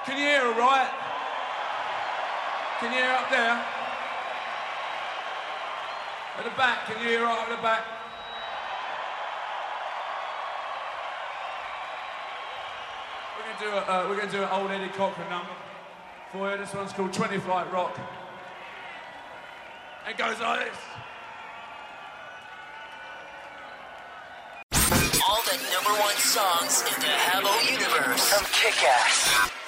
Can you hear all right? Can you hear up there? At the back, can you hear right up at the back? We're going to do an old Eddie Cochran number for you. This one's called 20 Flight Rock. It goes like this. All the #1 songs in the Habbo universe from Kick-Ass.